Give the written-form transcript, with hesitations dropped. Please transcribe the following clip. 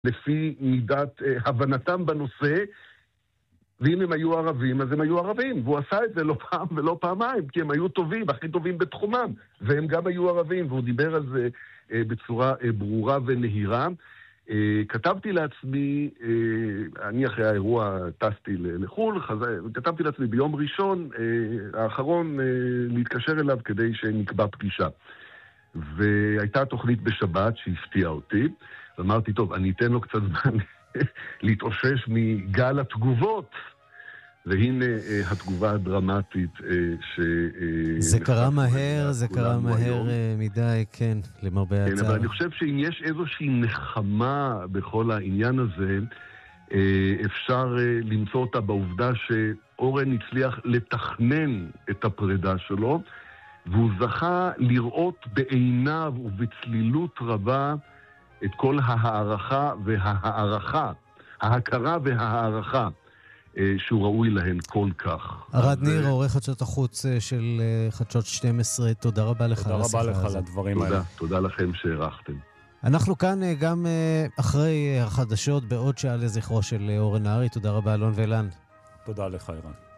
לפי מידת הבנתם בנושא, ואם הם היו ערבים, אז הם היו ערבים. והוא עשה את זה לא פעם ולא פעמיים, כי הם היו טובים, הכי טובים בתחומם. והם גם היו ערבים, והוא דיבר על זה בצורה ברורה ונהירה. כתבתי לעצמי, אני אחרי האירוע טסתי לחול, כתבתי לעצמי ביום ראשון האחרון להתקשר אליו כדי שנקבע פגישה. והייתה תוכנית בשבת שהפתיעה אותי. אמרתי, טוב, אני אתן לו קצת זמן להתאושש מגל התגובות. והנה התגובה הדרמטית זה קרה מהר, זה קרה מהר מדי, כן, למרבה הצער. כן, אבל אני חושב שאם יש איזושהי נחמה בכל העניין הזה, אפשר למצוא אותה בעובדה שאורן הצליח לתכנן את הפרידה שלו, והוא זכה לראות בעיניו ובצלילות רבה את כל ההערכה וההערכה, ההכרה וההערכה שהוא ראוי להן כל כך. ארד ניר, עורך חדשות החוץ של חדשות 12, תודה רבה לך. תודה רבה לך על הדברים האלה. תודה לכם שערכתם. אנחנו כאן גם אחרי החדשות בעוד שעה לזכרו של אורן נהרי. תודה רבה אלון ואילן. תודה לך אירן.